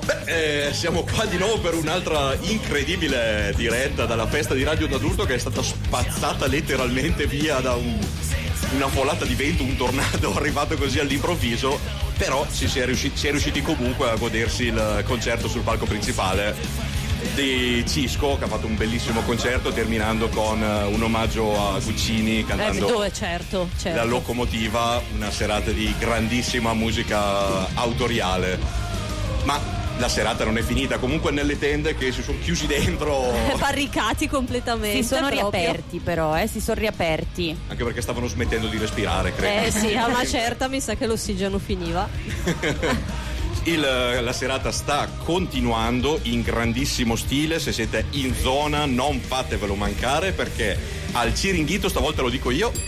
Siamo qua di nuovo per un'altra incredibile diretta dalla festa di Radio d'Adulto, che è stata spazzata letteralmente via da una folata di vento, un tornado arrivato così all'improvviso, però si è riusciti comunque a godersi il concerto sul palco principale di Cisco, che ha fatto un bellissimo concerto, terminando con un omaggio a Guccini cantando certo. La locomotiva, una serata di grandissima musica autoriale. Ma la serata non è finita, comunque nelle tende che si sono chiusi dentro, barricati completamente. Si sono proprio riaperti però, si sono riaperti. Anche perché stavano smettendo di respirare, credo. Sì, a una certa mi sa che l'ossigeno finiva. La serata sta continuando in grandissimo stile. Se siete in zona non fatevelo mancare, perché al Ciringhito, stavolta lo dico io,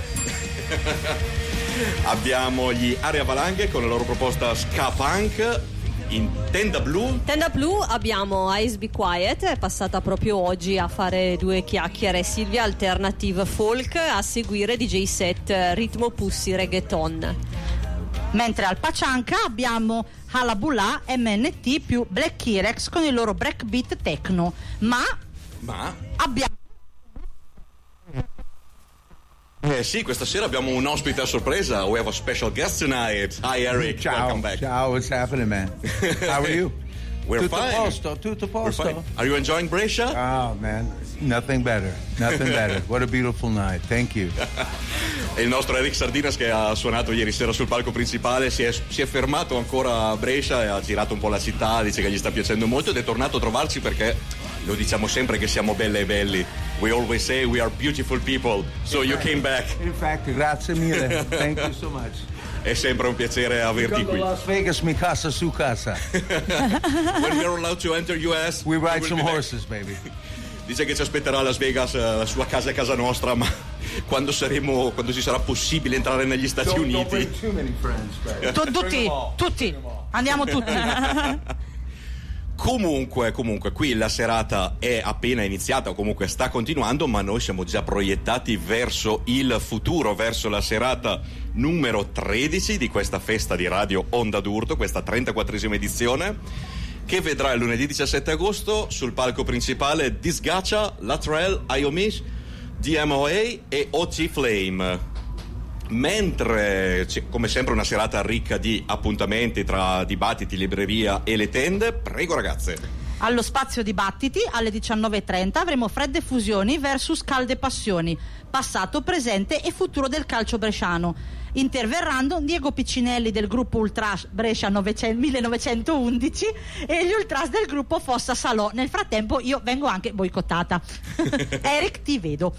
abbiamo gli Area Valanghe con la loro proposta ska punk. In Tenda Blu abbiamo Ice Be Quiet, è passata proprio oggi a fare due chiacchiere Silvia, Alternative Folk, a seguire DJ set Ritmo Pussy Reggaeton. Mentre al Pachanka abbiamo Halabullah, MNT più Black Kirex con il loro breakbeat techno. Ma abbiamo sì, questa sera abbiamo un ospite a sorpresa. We have a special guest tonight. Hi Eric, ciao, welcome back. Ciao, what's happening, man? How are you? We're tutto fine. Posto, tutto posto. We're fine. Are you enjoying Brescia? Oh man, nothing better. What a beautiful night. Thank you. E il nostro Eric Sardinas, che ha suonato ieri sera sul palco principale, si è fermato ancora a Brescia e ha girato un po' la città, dice che gli sta piacendo molto ed è tornato a trovarci perché lo diciamo sempre che siamo belle e belli. We always say we are beautiful people, so you came back. In fact, grazie mille. Thank you so much. È sempre un piacere averti qui. Las Vegas, mi casa, su casa. When we are allowed to enter US, we ride some horses, baby. Dice che ci aspetterà a Las Vegas, la sua casa è casa nostra, ma quando ci sarà possibile entrare negli Stati Uniti. Tutti, andiamo tutti. Comunque, qui la serata è appena iniziata, o comunque sta continuando, ma noi siamo già proiettati verso il futuro, verso la serata numero 13 di questa festa di Radio Onda d'Urto, questa 34esima edizione, che vedrà il lunedì 17 agosto sul palco principale Disgacia, Latrell, Iomish, DMOA e OT Flame. Mentre come sempre una serata ricca di appuntamenti tra dibattiti, libreria e le tende. Prego ragazze. Allo spazio dibattiti alle 19:30 avremo Fredde Fusioni versus Calde Passioni, passato, presente e futuro del calcio bresciano. Interverranno Diego Piccinelli del gruppo Ultras Brescia 1911 e gli Ultras del gruppo Fossa Salò. Nel frattempo io vengo anche boicottata. Eric, ti vedo.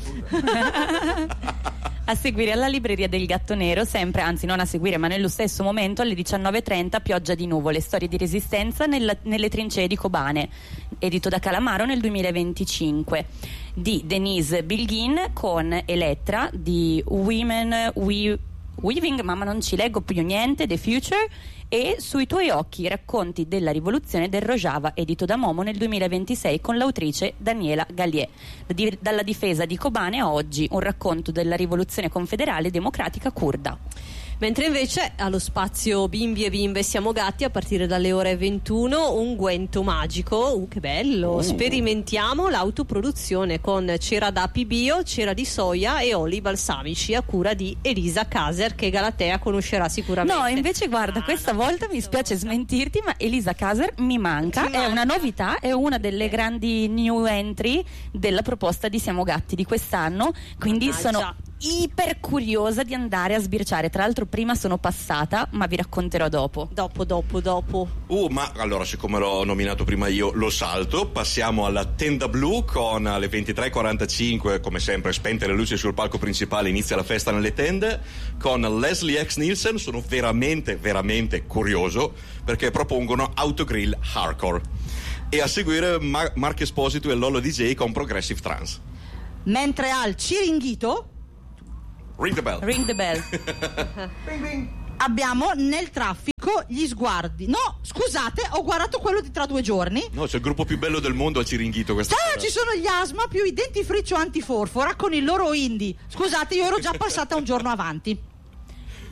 A seguire alla libreria del Gatto Nero, sempre, anzi non a seguire ma nello stesso momento, alle 19:30 Pioggia di nuvole, storie di resistenza nelle trincee di Kobane, edito da Calamaro nel 2025, di Denise Bilghin con Elettra, di Weaving, mamma non ci leggo più niente, The Future, e Sui tuoi occhi, racconti della rivoluzione del Rojava, edito da Momo nel 2026 con l'autrice Daniela Gallier. Dalla difesa di Kobane a oggi, un racconto della rivoluzione confederale democratica curda. Mentre invece allo spazio Bimbi e Bimbe siamo gatti, a partire dalle ore 21, unguento magico, che bello, sperimentiamo l'autoproduzione con cera d'api bio, cera di soia e oli balsamici a cura di Elisa Caser, che Galatea conoscerà sicuramente. No, invece guarda, questa volta mi spiace smentirti, ma Elisa Caser mi manca, è una novità, è una delle grandi new entry della proposta di Siamo Gatti di quest'anno, quindi sono iper curiosa di andare a sbirciare. Tra l'altro prima sono passata, ma vi racconterò dopo. Ma allora, siccome l'ho nominato prima io, lo salto. Passiamo alla Tenda Blu con alle 23:45, come sempre spente le luci sul palco principale, inizia la festa nelle tende con Leslie X Nielsen. Sono veramente curioso perché propongono autogrill hardcore, e a seguire Mark Esposito e Lolo DJ con Progressive Trance. Mentre al Ciringhito Ring the bell. Bing bing. Abbiamo nel traffico gli sguardi. No, scusate, ho guardato quello di tra 2 giorni. No, c'è il gruppo più bello del mondo al Ciringhito questa sera. Ci sono gli Asma più i dentifricio antiforfora con il loro indie. Scusate, io ero già passata un giorno avanti.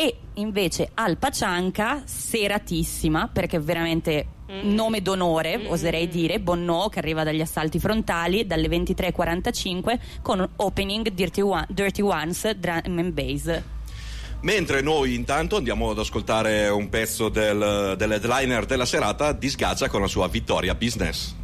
E invece al Pachanka, seratissima, perché veramente nome d'onore, oserei dire, Bonneau, che arriva dagli assalti frontali dalle 23:45 con opening Dirty Ones, drum and bass. Mentre noi intanto andiamo ad ascoltare un pezzo del headliner della serata, Disgagia con la sua Vittoria Business.